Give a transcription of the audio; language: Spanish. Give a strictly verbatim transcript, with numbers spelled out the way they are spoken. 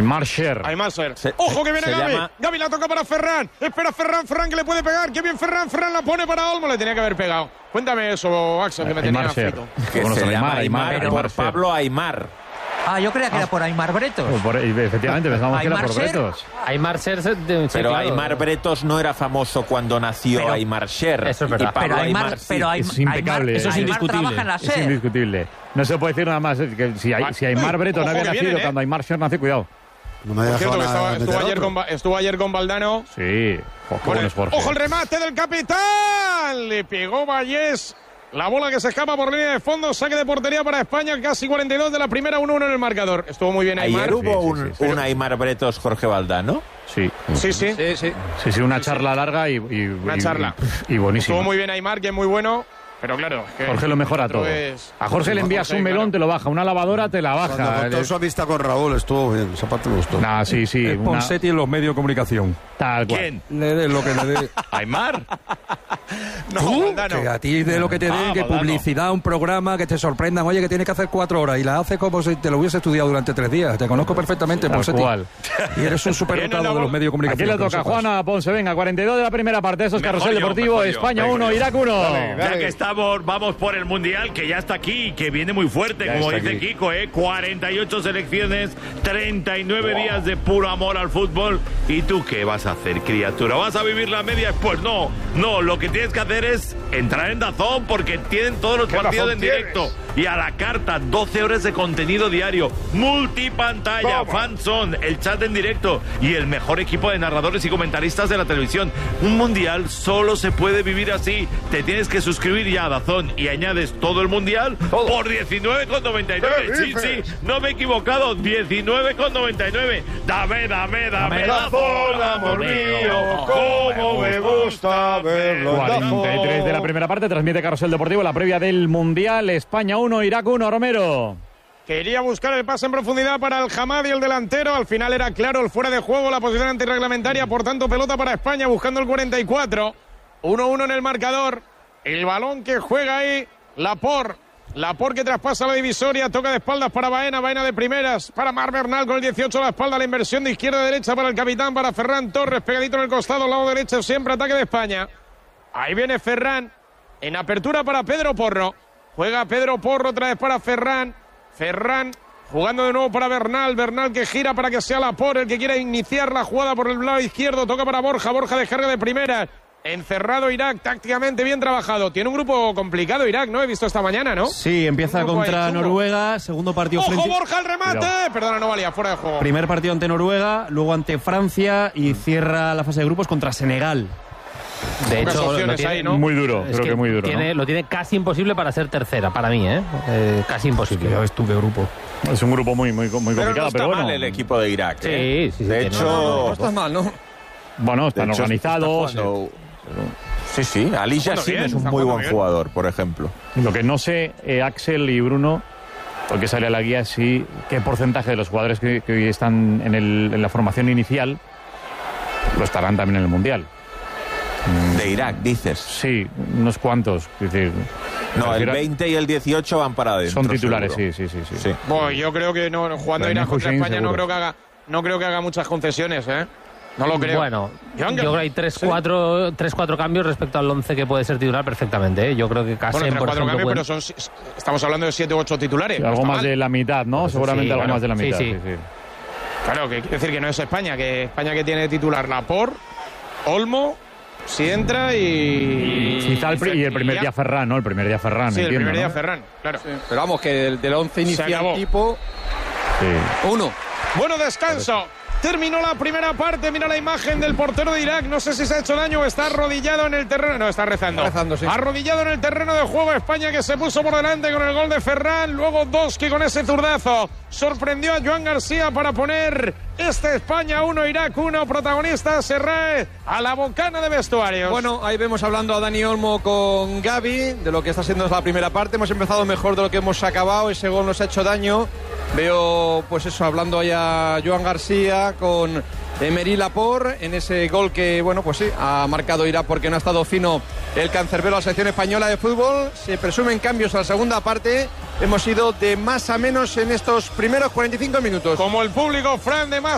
Aimar Sher. Aimar Sher. Ojo que viene Gavi. Llama... Gavi la toca para Ferran. Espera Ferran, Ferran que le puede pegar. Qué bien Ferran, Ferran la pone para Olmo. Le tenía que haber pegado. Cuéntame eso, Axel, que me tenía frito. Que bueno, se, se llama Aimar, Aimar, Aimar por Pablo Aimar. Ah, yo creía que ah. era por Aimar Bretos. Por, efectivamente, pensamos que era por Bretos. Aimar Sher... Sí, pero claro. Aimar Bretos no era famoso cuando nació pero, Aimar Sher. Eso es verdad. Y Pablo pero Aimar, Aimar, sí. pero Aimar, es impecable. Aimar, Eso es Aimar indiscutible. trabaja en la Es SER. indiscutible. No se puede decir nada más. Que si, si Aimar Bretos no había nacido vienen, ¿eh? cuando Aimar Sher nació, cuidado. No me Por cierto, que estaba, estuvo, ayer con, estuvo ayer con Valdano. Sí. Ojo, bueno, es Jorge. ¡Ojo el remate del capitán! Le pegó Vallés. La bola que se escapa por línea de fondo, saque de portería para España, casi cuarenta y dos de la primera, uno uno en el marcador. Estuvo muy bien Aimar. Ayer hubo sí, un, sí, sí, un Aimar Bretos Jorge Valdano. Sí. Sí, sí. Sí, sí, sí, sí una charla larga y, y una y, charla. Y, y buenísima. Estuvo muy bien Aimar, que es muy bueno. Pero claro, es que Jorge lo mejora todo. Es... A Jorge le envías un melón, claro. te lo baja. Una lavadora te la baja. Cuando contó su amistad con Raúl estuvo bien. Esa parte me gustó. Nah, sí, sí. Es una... Ponseti en los medios de comunicación. Tal cual. ¿Quién? Le dé lo que le dé. ¿Aimar? No, ¿Tú? Que a ti de lo que te den, ah, que Valdano. Publicidad, un programa, que te sorprendan. Oye, que tienes que hacer cuatro horas y la haces como si te lo hubiese estudiado durante tres días. Te conozco perfectamente, Ponseti. Y eres un superdotado de los medios de comunicación. Aquí le toca Juana Ponce. Venga, cuarenta y dos de la primera parte. Eso es mejor Carrusel yo, Deportivo. España uno, Irak uno. Dale, dale. Ya que estamos, vamos por el Mundial, que ya está aquí, que viene muy fuerte, ya como dice aquí. Kiko, ¿eh? cuarenta y ocho selecciones, treinta y nueve wow. días de puro amor al fútbol. ¿Y tú qué vas a hacer, criatura? ¿Vas a vivir la media? Pues no, no, lo que tienes que hacer es entrar en DAZN, porque tienen todos los partidos en directo. Tienes? Y a la carta, doce horas de contenido diario, multipantalla, fanzone, el chat en directo y el mejor equipo de narradores y comentaristas de la televisión. Un Mundial solo se puede vivir así. Te tienes que suscribir ya a DAZN y añades todo el Mundial todo. por diecinueve con noventa y nueve. Sí, sí, no me he equivocado, diecinueve con noventa y nueve. Dame, dame, dame, dame DAZN, amor mío, cómo me gusta verlo. cuarenta y tres de la primera parte, transmite Carrusel Deportivo, la previa del Mundial. España uno, Irak uno, Romero. Quería buscar el pase en profundidad para el Hamadi, el delantero. Al final era claro el fuera de juego, la posición antirreglamentaria. Por tanto, pelota para España buscando el cuarenta y cuatro. uno uno en el marcador. El balón que juega ahí, Laporte. Laporte que traspasa la divisoria, toca de espaldas para Baena, Baena de primeras para Marc Bernal con el dieciocho a la espalda, la inversión de izquierda a derecha para el capitán, para Ferran Torres, pegadito en el costado, lado derecho, siempre ataque de España. Ahí viene Ferran, en apertura para Pedro Porro. Juega Pedro Porro otra vez para Ferran. Ferran jugando de nuevo para Bernal. Bernal que gira para que sea Laporte el que quiera iniciar la jugada por el lado izquierdo. Toca para Borja. Borja descarga de primera. Encerrado Irak, tácticamente bien trabajado. Tiene un grupo complicado Irak, ¿no? He visto esta mañana, ¿no? Sí, empieza contra Noruega. Segundo partido ¡Ojo, frente... Borja, el remate! Pero... Perdona, no valía, fuera de juego. Primer partido ante Noruega, luego ante Francia y cierra la fase de grupos contra Senegal. De hecho, lo tiene, ahí, ¿no? Muy duro, es creo que, que muy duro. Tiene, ¿no? Lo tiene casi imposible para ser tercera, para mí, ¿eh? eh casi imposible. Ya ves tú qué grupo. Es un grupo muy, muy, muy complicado, pero, no está pero bueno. mal el equipo de Irak, ¿eh? Sí, sí, sí. De hecho, no, no, no está mal, ¿no? Bueno, están hecho, organizados. Está jugando... Sí, sí, Ali Yassin es un muy buen bien. jugador, por ejemplo. Lo que no sé, eh, Axel y Bruno, porque sale a la guía, sí, qué porcentaje de los jugadores que, que hoy están en, el, en la formación inicial lo estarán también en el Mundial. De Irak, dices. Sí, unos cuantos. Es decir, no, el veinte y el dieciocho van para adentro. Son titulares, seguro. sí, sí, sí, sí. sí. Bueno, yo creo que no, jugando Irak contra Hussein, España seguro. no creo que haga no creo que haga muchas concesiones, ¿eh? No lo creo. Bueno, yo creo que hay tres cuatro sí. cambios respecto al once que puede ser titular perfectamente, ¿eh? Yo creo que casi bueno, por ejemplo, cambios, pueden... pero son, estamos hablando de siete u ocho titulares. Sí, algo más mal. de la mitad, ¿no? Pues seguramente sí, algo claro. más de la mitad. Sí, sí. Sí, sí. Claro, que quiere decir que no es España, que España que tiene titular Laporte, Olmo, si entra y... Quizá el, y el primer y día Ferran, ¿no? El primer día Ferran, Sí, entiendo, el primer día ¿no? Ferran, claro. Sí. Pero vamos, que del, del once inicial tipo... Sí. Uno. Bueno, descanso. Terminó la primera parte, mira la imagen del portero de Irak, no sé si se ha hecho daño o está arrodillado en el terreno, no, está rezando, está rezando sí. arrodillado en el terreno de juego España que se puso por delante con el gol de Ferran, luego dos que con ese zurdazo sorprendió a Joan García para poner este España uno, Irak uno, protagonista Serrae a la bocana de vestuarios. Bueno, ahí vemos hablando a Dani Olmo con Gavi, de lo que está siendo la primera parte, hemos empezado mejor de lo que hemos acabado, ese gol nos ha hecho daño, veo pues eso, hablando ahí a Joan García con Emery Laporte en ese gol que, bueno, pues sí, ha marcado Irak porque no ha estado fino el cancerbero a la selección española de fútbol. Se presumen cambios a la segunda parte. Hemos ido de más a menos en estos primeros cuarenta y cinco minutos. Como el público, Fran, de más